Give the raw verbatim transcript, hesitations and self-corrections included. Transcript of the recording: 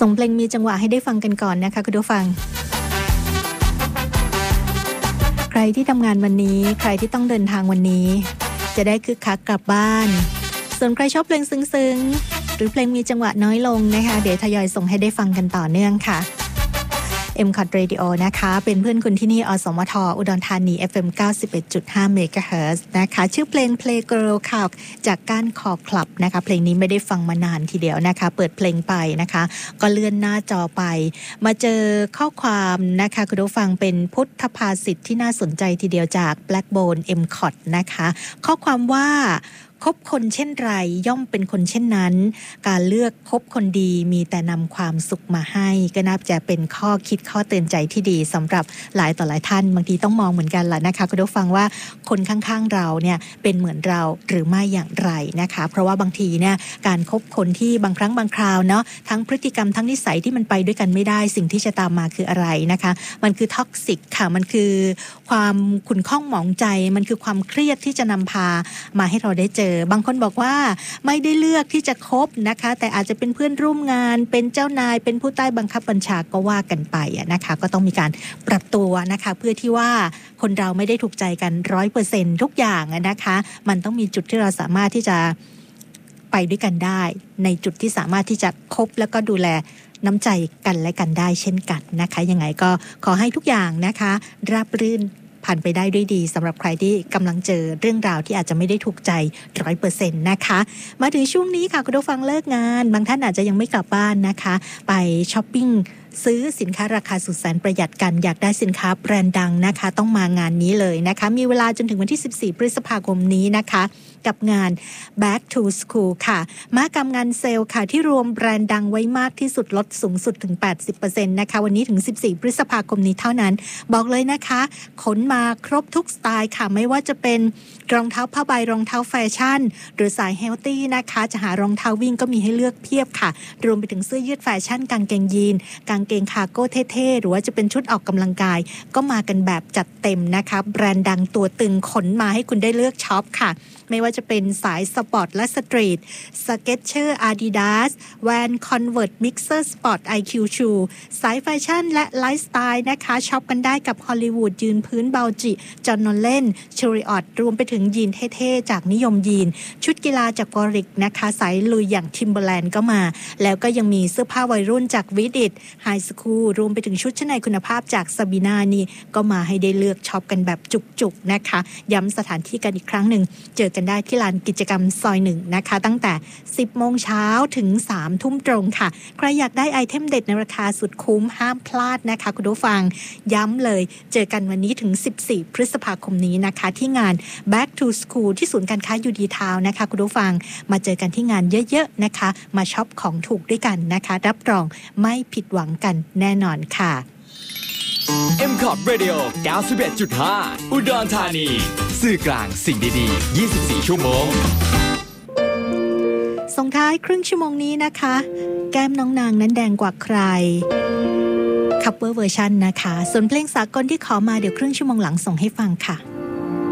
ส่งเพลงมีจังหวะให้ได้ฟังกันก่อนนะคะคุณผู้ฟังใครที่ทำงานวันนี้ใครที่ต้องเดินทางวันนี้จะได้คึกคักกลับบ้านส่วนใครชอบเพลงซึ้งๆหรือเพลงมีจังหวะน้อยลงนะคะเดี๋ยวทยอยส่งให้ได้ฟังกันต่อเนื่องค่ะ เอ็ม คอท Radio นะคะเป็นเพื่อนคุณที่นี่อสมทอุดรธานี เอฟ เอ็ม เก้าสิบเอ็ดจุดห้า เมกะเฮิรตซ์นะคะชื่อเพลง Play Girl ค่ะจากก้านคอคลับนะคะเพลงนี้ไม่ได้ฟังมานานทีเดียวนะคะเปิดเพลงไปนะคะก็เลื่อนหน้าจอไปมาเจอข้อความนะคะคุณผู้ฟังเป็นพุทธภาษิตที่น่าสนใจทีเดียวจาก Blackbone เอ็ม คอท นะคะข้อความว่าคบคนเช่นไรย่อมเป็นคนเช่นนั้นการเลือกคบคนดีมีแต่นำความสุขมาให้ก็น่าจะเป็นข้อคิดข้อเตือนใจที่ดีสำหรับหลายต่อหลายท่านบางทีต้องมองเหมือนกันแหละนะคะคุณผู้ฟังว่าคนข้างๆเราเนี่ยเป็นเหมือนเราหรือไม่อย่างไรนะคะเพราะว่าบางทีเนี่ยการคบคนที่บางครั้งบางคราวเนาะทั้งพฤติกรรมทั้งนิสัยที่มันไปด้วยกันไม่ได้สิ่งที่จะตามมาคืออะไรนะคะมันคือท็อกซิกค่ะมันคือความขุ่นข้องหมองใจมันคือความเครียดที่จะนำพามาให้เราได้เจอบางคนบอกว่าไม่ได้เลือกที่จะคบนะคะแต่อาจจะเป็นเพื่อนร่วมงานเป็นเจ้านายเป็นผู้ใต้บังคับบัญชาก็ว่ากันไปนะคะก็ต้องมีการปรับตัวนะคะเพื่อที่ว่าคนเราไม่ได้ถูกใจกัน ร้อยเปอร์เซ็นต์ ทุกอย่างนะคะมันต้องมีจุดที่เราสามารถที่จะไปด้วยกันได้ในจุดที่สามารถที่จะคบแล้วก็ดูแลน้ำใจกันและกันได้เช่นกันนะคะยังไงก็ขอให้ทุกอย่างนะคะราบรื่นผ่านไปได้ด้วยดีสำหรับใครที่กำลังเจอเรื่องราวที่อาจจะไม่ได้ถูกใจ ร้อยเปอร์เซ็นต์ นะคะมาถึงช่วงนี้ค่ะคุณผู้ฟังเลิกงานบางท่านอาจจะยังไม่กลับบ้านนะคะไปช้อปปิ้งซื้อสินค้าราคาสุดแสนประหยัดกันอยากได้สินค้าแบรนด์ดังนะคะต้องมางานนี้เลยนะคะมีเวลาจนถึงวันที่สิบสี่พฤษภาคมนี้นะคะกับงาน Back to School ค่ะมหกรรมงานเซลล์ค่ะที่รวมแบรนด์ดังไว้มากที่สุดลดสูงสุดถึง แปดสิบเปอร์เซ็นต์ นะคะวันนี้ถึงสิบสี่พฤษภาคมนี้เท่านั้นบอกเลยนะคะขนมาครบทุกสไตล์ค่ะไม่ว่าจะเป็นรองเท้าผ้าใบรองเท้าแฟชั่นหรือสายเฮลตี้นะคะจะหารองเท้าวิ่งก็มีให้เลือกเพียบค่ะรวมไปถึงเสื้อยืดแฟชั่นกางเกงยีนกางเกงคาร์โก้เท่ๆหรือว่าจะเป็นชุดออกกำลังกายก็มากันแบบจัดเต็มนะคะแบรนด์ดังตัวตึงขนมาให้คุณได้เลือกช็อปค่ะไม่ว่าจะเป็นสายสปอร์ตและสตรีทสเก็ตเชอร์ Adidas Van Convert Mixer Sport ไอ คิว Shoe สายแฟชั่นและไลฟ์สไตล์นะคะช็อปกันได้กับฮอลลีวูดยืนพื้นเบลจิจอห์นนอลเลนชูริออตรวมไปถึงยีนเท่ๆจากนิยมยีนชุดกีฬาจากวอริกนะคะสายลุยอย่างทิมเบอร์แลนด์ก็มาแล้วก็ยังมีเสื้อผ้าวัยรุ่นจากวิดิตไฮสคูลรวมไปถึงชุดชั้นในคุณภาพจากซาบีนานี่ก็มาให้ได้เลือกช็อปกันแบบจุกๆนะคะย้ำสถานที่กันอีกครั้งหนึ่งเจอกันได้ที่ลานกิจกรรมซอยหนึ่งนะคะตั้งแต่สิบโมงเช้าถึงสามทุ่มตรงค่ะใครอยากได้ไอเทมเด็ดในราคาสุดคุ้มห้ามพลาดนะคะคุณผู้ฟังย้ำเลยเจอกันวันนี้ถึงสิบสี่พฤษภาคมนี้นะคะที่งาน Back to School ที่ศูนย์การค้ายูดีทาวน์นะคะคุณผู้ฟังมาเจอกันที่งานเยอะๆนะคะมาช็อปของถูกด้วยกันนะคะรับรองไม่ผิดหวังกันแน่นอนค่ะเอ็ม คอท Radio เก้าสิบเอ็ดจุดห้า อุดรธานีสื่อกลางสิ่งดีๆยี่สิบสี่ชั่วโมงส่งท้ายครึ่งชั่วโมงนี้นะคะแก้มน้องนางนั้นแดงกว่าใครคัฟเวอร์เวอร์ชันนะคะส่วนเพลงสากลที่ขอมาเดี๋ยวครึ่งชั่วโมงหลังส่งให้ฟังค่ะ